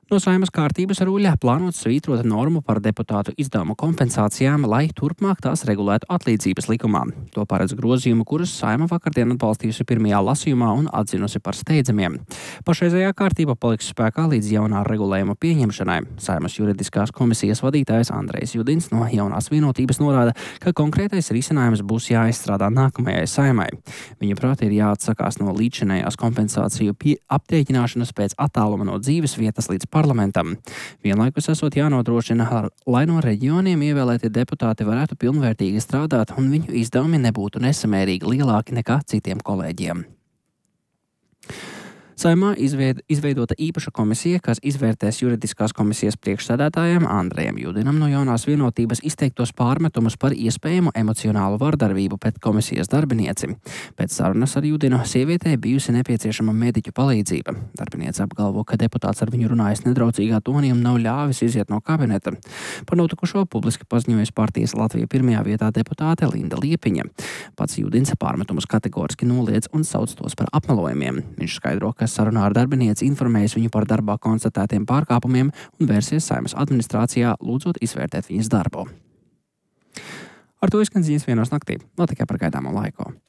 No Saeimas kārtības ruļļa plānots svītrot normu par deputātu izdevumu kompensācijām, lai turpmāk tās regulētu atlīdzības likumā. To paredz grozījumu, kurus Saeima vakardien atbalstījusi pirmajā lasījumā un atzinusi par steidzamiem. Pašreizējā kārtība paliks spēkā līdz jaunā regulējuma pieņemšanai. Saeimas juridiskās komisijas vadītājs Andrejs Judins no Jaunās vienotības norāda, ka konkrētais risinājums būs jāizstrādā nākamajai Saeimai. Viņa prāt ir jāatsakās no līdzinējās kompensāciju aprēķināšanas pēc attāluma no dzīves vietas līdz parlamentam. Vienlaikus esot jānodrošina, lai no reģioniem ievēlēti deputāti varētu pilnvērtīgi strādāt un viņu izdevumi nebūtu nesamērīgi lielāki nekā citiem kolēģiem. Saeimā izveidota īpaša komisija, kas izvērtēs juridiskās komisijas priekšsēdētājiem Andrejam Judinam no Jaunās vienotības izteiktos pārmetumus par iespējamu emocionālu vardarbību pret komisijas darbinieci. Pēc sarunas ar Judinu sievietei bijusi nepieciešama mediķu palīdzība. Darbiniece apgalvo, ka deputāts ar viņu runājas nedraudzīgā tonī un nav ļāvis iziet no kabineta. Par notikušo publiski paziņojas partijas Latvija pirmajā vietā deputāte Linda Liepiņa. Pats Judins pārmetumus kategoriski noliedz un sauc tos par apmelojumiem. Viņš skaidro, ka sarunā ar darbinieci informējis viņu par darbā konstatētiem pārkāpumiem un vērsies Saeimas administrācijā, lūdzot izvērtēt viņas darbu. Ar to izskan ziņas vienos naktī. Vēl tikai par gaidāmo laiku.